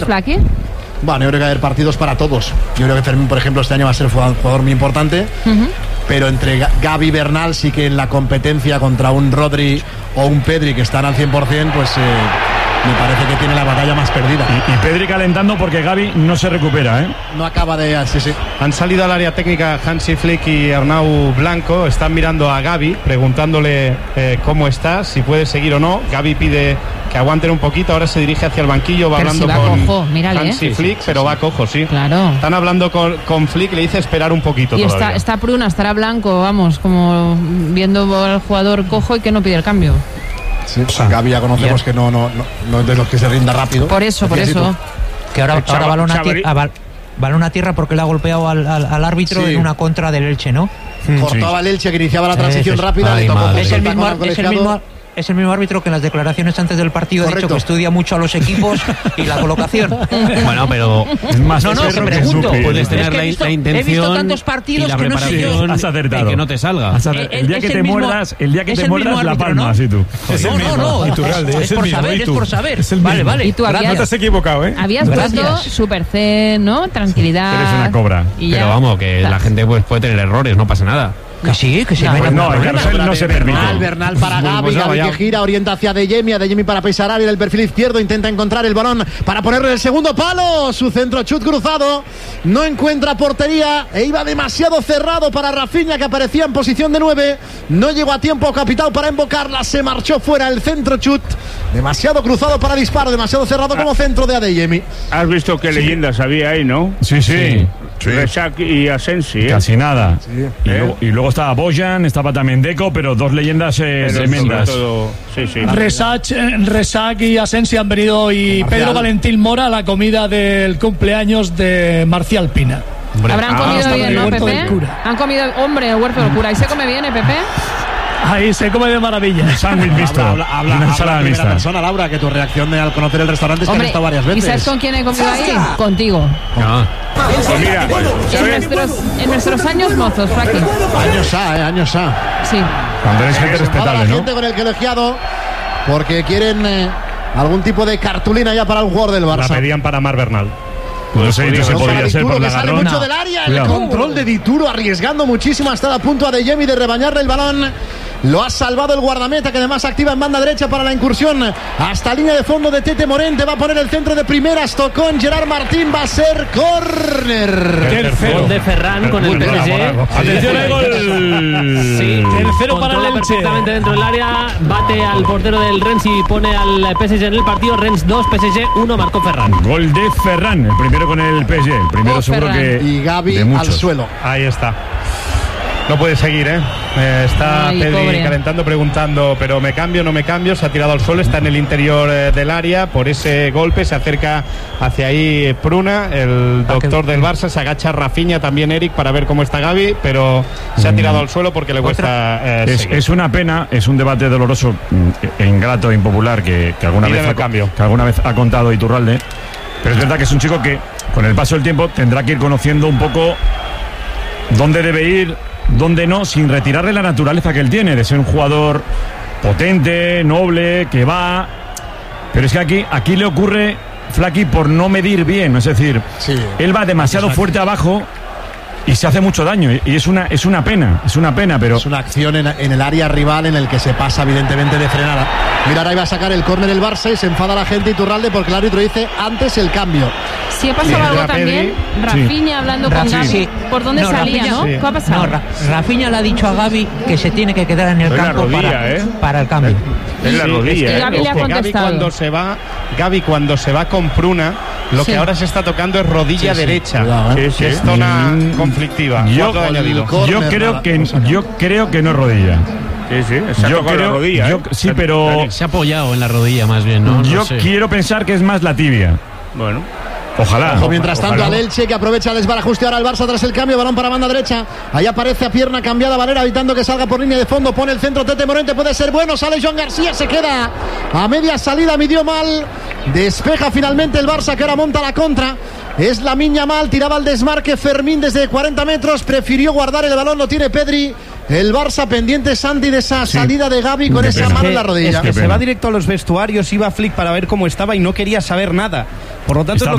¿Flaky? Bueno, yo creo que va a haber partidos para todos. Yo creo que Fermín, por ejemplo, este año va a ser un jugador muy importante. Pero entre Gavi y Bernal sí que en la competencia contra un Rodri o un Pedri que están al 100%, pues me parece que tiene la batalla más perdida. Y Pedri calentando porque Gavi no se recupera, ¿eh? No acaba de... Sí. Han salido al área técnica Hansi Flick y Arnau Blanco. Están mirando a Gavi, preguntándole cómo está, si puede seguir o no. Gavi pide que aguanten un poquito. Ahora se dirige hacia el banquillo, va pero hablando si va con cojo, mírale, Hansi Flick, pero va cojo, sí. Claro. Están hablando con Flick, le dice esperar un poquito y todavía. está Pruna, estará Blanco, vamos, como viendo al jugador cojo y que no pide el cambio. Sí, Gavi ya conocemos que no es de los que se rinda rápido. Por eso. Que ahora balón a tierra porque le ha golpeado al árbitro en una contra del Elche, ¿no? Cortaba el Elche que iniciaba la transición rápida. Le tocó es el mismo árbitro que en las declaraciones antes del partido ha dicho que estudia mucho a los equipos y la colocación. Bueno, pero es más que pregunto. Puedes tener la intención, he visto tantos partidos y la que no sé yo. Has acertado. Que no te salga. El día que te muerdas la palma, así tú. No. Es por saber. Vale. Y tú no te has equivocado, ¿eh? Habías puesto super zen, ¿no? Tranquilidad. Eres una cobra. Pero vamos, que la gente puede tener errores, no pasa nada. Que sí. No, el carrusel no se permite. Bernal para Gavi, Gavi que gira, orienta hacia Adeyemi para Pesarari del perfil izquierdo, intenta encontrar el balón para ponerle el segundo palo, su centro chut cruzado, no encuentra portería e iba demasiado cerrado para Rafinha, que aparecía en posición de 9, no llegó a tiempo Capitao para invocarla, se marchó fuera el centro chut, demasiado cruzado para disparo, demasiado cerrado como centro de Adeyemi. Has visto qué leyendas había ahí, ¿no? Sí. Resac y Asensi, Casi nada. Y luego estaba Bojan, estaba también Deco, pero dos leyendas tremendas. Resac y Asensi han venido y Pedro Valentín Mora a la comida del cumpleaños de Marcial Pina. Habrán comido bien, ¿no, Pepe? Han comido, el huerto del cura. ¿Y se come bien, Pepe? Ahí se come de maravilla. Sándwich mixto. Habla primera persona, Laura, que tu reacción al conocer el restaurante es que han estado varias veces. ¿Y sabes con quién he comido ahí? Contigo. Pues mira, en nuestros años mozos, Flaky. Años A. Sí. Cuando eres gente respetable, ¿no? Gente con el colegiado, porque quieren algún tipo de cartulina ya para un jugador del Barça. La pedían para Mar Bernal. No sé, podría ser por la sale mucho del área, el control de Dituro arriesgando muchísimo, ha estado a punto a Adeyemi de rebañarle el balón. Lo ha salvado el guardameta, que además activa en banda derecha para la incursión hasta línea de fondo de Tete Morente. Va a poner el centro de primeras, tocó en Gerard Martín, va a ser córner. Gol de Ferran con el PSG. Atención al gol. Sí, tercero para el Elche. Perfectamente dentro del área, bate al portero del Rennes y pone al PSG en el partido. Rennes 2, PSG 1, marcó Ferran. Gol de Ferran, el primero con el PSG, el primero seguro Ferran. que Y Gavi al suelo. Ahí está. No puede seguir, ¿eh? Está Pedri pobre. calentando, preguntando, pero ¿me cambio, no me cambio? Se ha tirado al suelo, está en el interior del área. Por ese golpe se acerca hacia ahí Pruna, el doctor del Barça. Se agacha Rafinha, también Eric, para ver cómo está Gavi, pero se ha tirado al suelo porque le cuesta es una pena, es un debate doloroso e ingrato, impopular, que alguna vez ha contado Iturralde. Pero es verdad que es un chico que, con el paso del tiempo, tendrá que ir conociendo un poco dónde debe ir, dónde no, sin retirarle la naturaleza que él tiene, de ser un jugador potente, noble, que va. Pero es que aquí le ocurre, Flaky, por no medir bien, es decir, él va demasiado fuerte abajo y se hace mucho daño, y es una pena, pero es una acción en el área rival en el que se pasa evidentemente de frenada. Mira, ahora iba a sacar el córner el Barça y se enfada la gente Iturralde porque el árbitro dice antes el cambio. Sí, ha pasado algo también. Rafinha hablando con Gavi. ¿Por dónde salía, no? ¿Qué ha pasado? Rafinha le ha dicho a Gavi que se tiene que quedar en el campo para el cambio. Es la rodilla. Gavi le ha contestado. Gavi cuando se va con Pruna, lo que ahora se está tocando es rodilla derecha, que es zona conflictiva. Yo creo que no es rodilla. Se ha tocado la rodilla. Sí, pero se ha apoyado en la rodilla más bien, ¿no? Yo quiero pensar que es más la tibia. Bueno. Ojalá. Mientras tanto, al Elche, que aprovecha el desbarajuste ahora al Barça tras el cambio, balón para banda derecha. Ahí aparece a pierna cambiada Valera, evitando que salga por línea de fondo. Pone el centro Tete Morente, puede ser bueno. Sale Joan García, se queda a media salida, midió mal. Despeja finalmente el Barça, que ahora monta la contra. Es Lamine Yamal, tiraba al desmarque Fermín desde 40 metros. Prefirió guardar el balón, lo tiene Pedri. El Barça pendiente, Santi, de esa salida de Gavi con esa mano en la rodilla. Es que se va directo a los vestuarios, iba Flick para ver cómo estaba y no quería saber nada. Por lo tanto,